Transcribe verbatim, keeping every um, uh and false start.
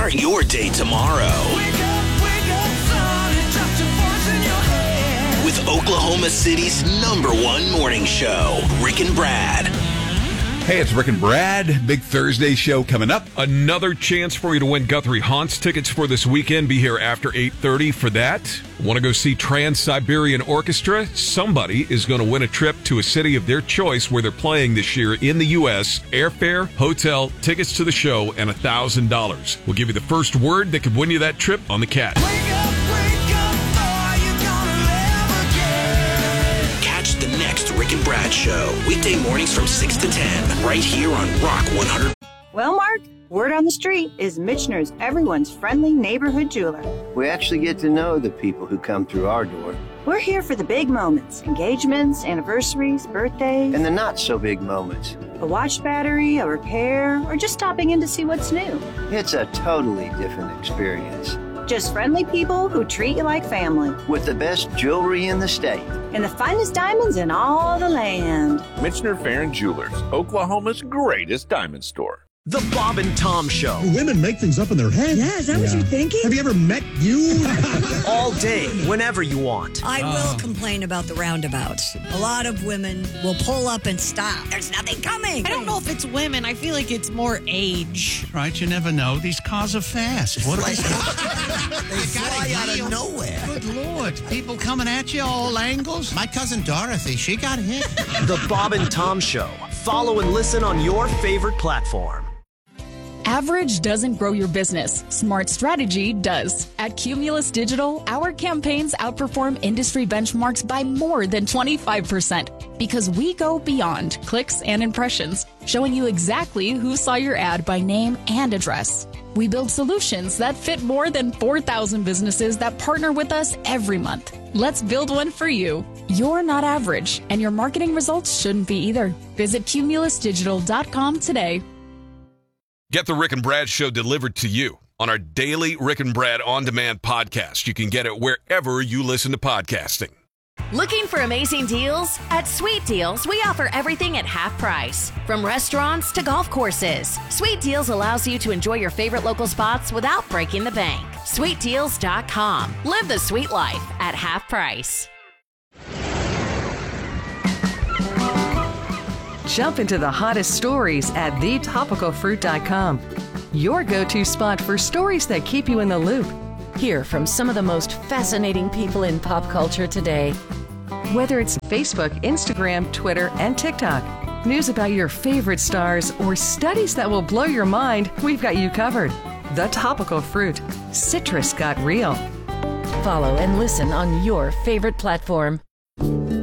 Start your day tomorrow. Wake up, wake up, son, and trust your voice in your head. With Oklahoma City's number one morning show, Rick and Brad. Hey, it's Rick and Brad. Big Thursday show coming up. Another chance for you to win Guthrie Haunts tickets for this weekend. Be here after eight thirty for that. Want to go see Trans-Siberian Orchestra? Somebody is going to win a trip to a city of their choice where they're playing this year in the U S. Airfare, hotel, tickets to the show, and one thousand dollars. We'll give you the first word that could win you that trip on the Cat. Wake up, wake up, boy, you're gonna live again. Catch the next Rick and Brad show, weekday mornings from six to ten, right here on Rock one hundred. Well, Mark, word on the street is Michener's everyone's friendly neighborhood jeweler. We actually get to know the people who come through our door. We're here for the big moments, engagements, anniversaries, birthdays, And the not-so-big moments. a watch battery, a repair, or just stopping in to see what's new. It's a totally different experience. Just friendly people who treat you like family. With the best jewelry in the state. And the finest diamonds in all the land. Michener Farron Jewelers, Oklahoma's greatest diamond store. The Bob and Tom Show. Women make things up in their head. Yeah, is that what you're thinking? Have you ever met you? All day, whenever you want. I will complain about the roundabouts. A lot of women will pull up and stop. There's nothing coming. I don't know if it's women. I feel like it's more age. Right, you never know. These cars are fast. What Like- they fly out of nowhere. Good Lord. People coming at you all angles. My cousin Dorothy, she got hit. The Bob and Tom Show. Follow and listen on your favorite platform. Average doesn't grow your business. Smart strategy does. At Cumulus Digital, our campaigns outperform industry benchmarks by more than twenty-five percent because we go beyond clicks and impressions, showing you exactly who saw your ad by name and address. We build solutions that fit more than four thousand businesses that partner with us every month. Let's build one for you. You're not average, and your marketing results shouldn't be either. Visit cumulus digital dot com today. Get the Rick and Brad show delivered to you on our daily Rick and Brad on-demand podcast. You can get it wherever you listen to podcasting. Looking for amazing deals? At Sweet Deals, we offer everything at half price. From restaurants to golf courses, Sweet Deals allows you to enjoy your favorite local spots without breaking the bank. sweet deals dot com. Live the sweet life at half price. Jump into the hottest stories at the topical fruit dot com. Your go-to spot for stories that keep you in the loop. Hear from some of the most fascinating people in pop culture today. Whether it's Facebook, Instagram, Twitter, and TikTok, news about your favorite stars, or studies that will blow your mind, we've got you covered. The Topical Fruit. Citrus got real. Follow and listen on your favorite platform.